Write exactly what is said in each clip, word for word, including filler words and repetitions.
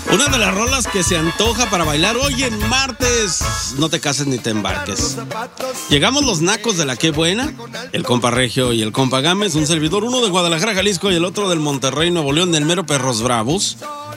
Una de las rolas que se antoja para bailar hoy en martes. No te cases ni te embarques. Llegamos los nacos de la Qué Buena, el compa Regio y el compa Gámez, un servidor, uno de Guadalajara, Jalisco y el otro del Monterrey, Nuevo León, del mero Perros Bravos.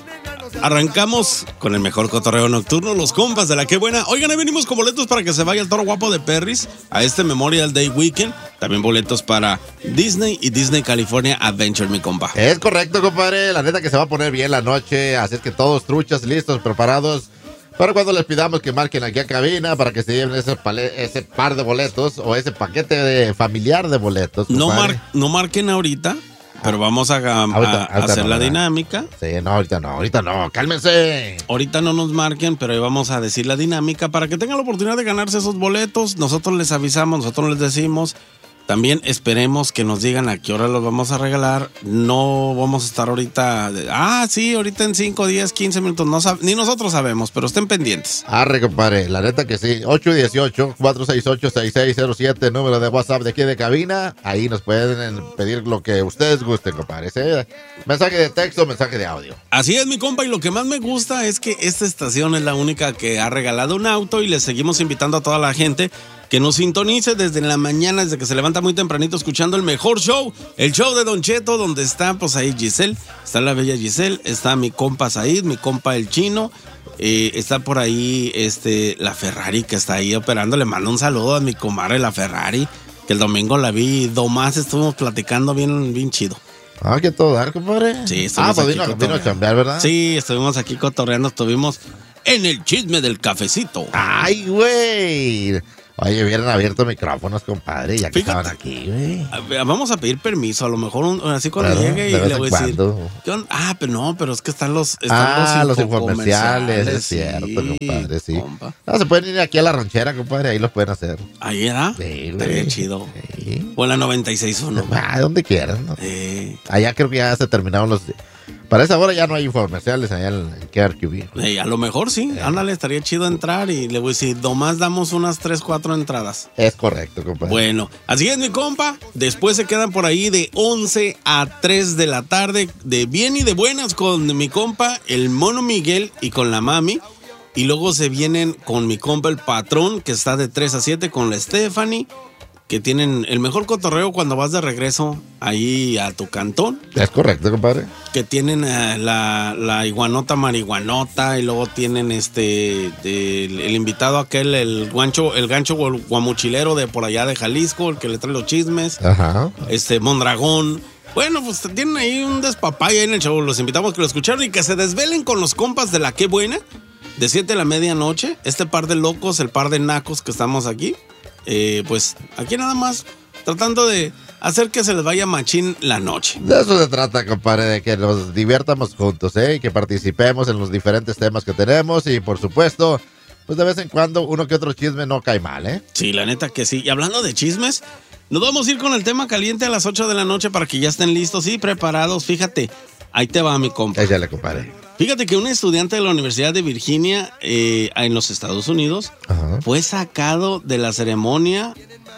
Arrancamos con el mejor cotorreo nocturno, los compas de la Qué Buena. Oigan, ahí venimos con boletos para que se vaya el Toro Guapo de Perris a este Memorial Day Weekend. También boletos para Disney y Disney California Adventure, mi compa. Es correcto, compadre. La neta que se va a poner bien la noche. Así es que todos truchas, listos, preparados para cuando les pidamos que marquen aquí a cabina para que se lleven ese, pale, ese par de boletos o ese paquete de familiar de boletos. No, mar, no marquen ahorita. Pero vamos a, a, ahorita, a hacer no, la ¿verdad? dinámica. Sí, no, ahorita no, ahorita no, cálmense. Ahorita no nos marquen, pero ahí vamos a decir la dinámica para que tengan la oportunidad de ganarse esos boletos. Nosotros les avisamos, nosotros les decimos. También esperemos que nos digan a qué hora los vamos a regalar. No vamos a estar ahorita. De, ah, sí, ahorita en cinco, diez, quince minutos. No sab- ni nosotros sabemos, pero estén pendientes. Arre, compadre. La neta que sí. ocho uno ocho, cuatro seis ocho, seis seis cero siete, número de WhatsApp de aquí de cabina. Ahí nos pueden pedir lo que ustedes gusten, compadre. ¿Sí? Mensaje de texto, mensaje de audio. Así es, mi compa. Y lo que más me gusta es que esta estación es la única que ha regalado un auto y le seguimos invitando a toda la gente que nos sintonice desde la mañana, desde que se levanta muy tempranito escuchando el mejor show, el show de Don Cheto, donde está pues ahí Giselle, está la bella Giselle, está mi compa Said, mi compa el Chino, eh, está por ahí este la Ferrari que está ahí operando. Le mando un saludo a mi comadre la Ferrari, que el domingo la vi, domás estuvimos platicando bien, bien chido. Ah, que todo dar, compadre. Sí, ah, pues vino, vino a chambear, ¿verdad? Sí, estuvimos aquí cotorreando, estuvimos en el chisme del cafecito. Ay, güey. Oye, hubieran abierto micrófonos, compadre, ya que Fíjate, estaban aquí, güey. Vamos a pedir permiso, a lo mejor un, así cuando claro, llegue y le voy a decir. Ah, pero no, pero es que están los están Ah, los infocomerciales, es sí, cierto, compadre, sí. Compa. No, se pueden ir aquí a la ranchera, compadre, ahí los pueden hacer. Ahí era. Sí, estaría chido. Sí. O en la noventa y seis uno. Ah, donde quieran, ¿no? Sí. Allá creo que ya se terminaron los. Para esa hora ya no hay infomerciales allá en K R Q B. Hey, a lo mejor sí. Eh. Ándale, estaría chido entrar y le voy a decir, nomás damos unas tres, cuatro entradas. Es correcto, compadre. Bueno, así es, mi compa. Después se quedan por ahí de once a tres de la tarde, de bien y de buenas con mi compa, el Mono Miguel y con la mami. Y luego se vienen con mi compa, el Patrón, que está de tres a siete con la Stephanie, que tienen el mejor cotorreo cuando vas de regreso ahí a tu cantón. Es correcto, compadre. Que tienen uh, la, la iguanota marihuanota y luego tienen este de, el, el invitado aquel, el guancho, el gancho guamuchilero de por allá de Jalisco, el que le trae los chismes. Ajá. Este Mondragón. Bueno, pues tienen ahí un despapaya en el show. Los invitamos a que lo escucharon y que se desvelen con los compas de la Qué Buena. De siete a la medianoche. Este par de locos, el par de nacos que estamos aquí. Eh, pues aquí nada más tratando de hacer que se les vaya machín la noche. De eso se trata, compadre, de que nos divirtamos juntos, ¿eh? Y que participemos en los diferentes temas que tenemos y, por supuesto, pues de vez en cuando uno que otro chisme no cae mal, ¿eh? Sí, la neta que sí. Y hablando de chismes, nos vamos a ir con el tema caliente a las ocho de la noche para que ya estén listos y preparados. Fíjate, ahí te va mi compa. Échale, compadre. Fíjate que un estudiante de la Universidad de Virginia eh, en los Estados Unidos Ajá. fue sacado de la ceremonia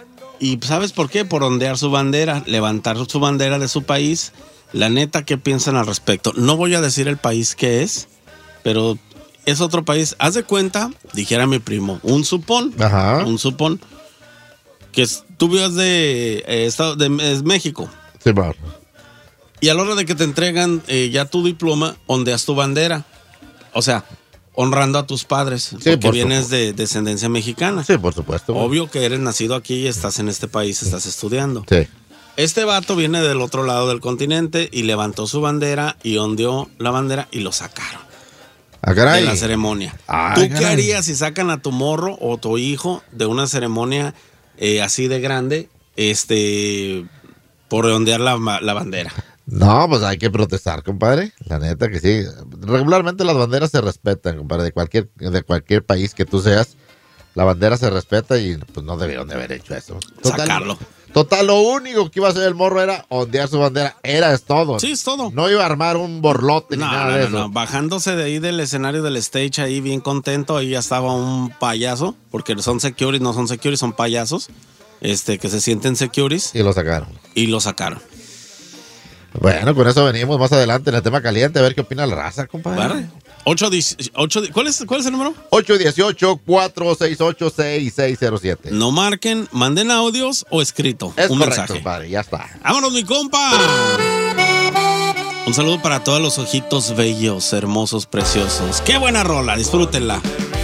y ¿sabes por qué? Por ondear su bandera, levantar su bandera de su país. La neta, ¿qué piensan al respecto? No voy a decir el país que es, pero es otro país. Haz de cuenta, dijera mi primo, un supón, Ajá. un supón, que tú vives de, eh, estado de, de México. Sí, bro. Y a la hora de que te entregan eh, ya tu diploma, ondeas tu bandera. O sea, honrando a tus padres. Sí, porque por vienes de descendencia mexicana. Sí, por supuesto. Obvio que eres nacido aquí y estás en este país, estás estudiando. Sí. Este vato viene del otro lado del continente y levantó su bandera y ondeó la bandera y lo sacaron. Ah, caray. De la ceremonia. Ah, ¿Tú caray. qué harías si sacan a tu morro o tu hijo de una ceremonia eh, así de grande este, por ondear la, la bandera? No, pues hay que protestar, compadre. La neta que sí. Regularmente las banderas se respetan, compadre. De cualquier, de cualquier país que tú seas, la bandera se respeta y pues no debieron de haber hecho eso. Total, Sacarlo. Total, lo único que iba a hacer el morro era ondear su bandera. Era, es todo. Sí, es todo. No iba a armar un borlote no, ni nada no, de no, eso. No. Bajándose de ahí del escenario del stage, ahí bien contento, ahí ya estaba un payaso, porque son securities, no son securities, son payasos, este, que se sienten securities. Y lo sacaron. Y lo sacaron. Bueno, con eso venimos más adelante en el tema caliente, a ver qué opina la raza, compadre. Vale. ocho, ocho, ¿cuál, es, ¿Cuál es el número? ocho uno ocho, cuatro seis ocho, seis seis cero siete. No marquen, manden audios o escrito. Es un correcto, mensaje. Padre, ya está. ¡Vámonos, mi compa! Un saludo para todos los ojitos bellos, hermosos, preciosos. ¡Qué buena rola! Disfrútenla.